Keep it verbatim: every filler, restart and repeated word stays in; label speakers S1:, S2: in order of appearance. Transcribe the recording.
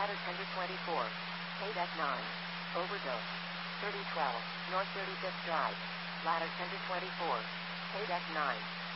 S1: ladder ten to twenty-four, K-deck nine, overdose, thirty twelve, North thirty-fifth Drive, ladder ten to twenty-four, K-deck nine.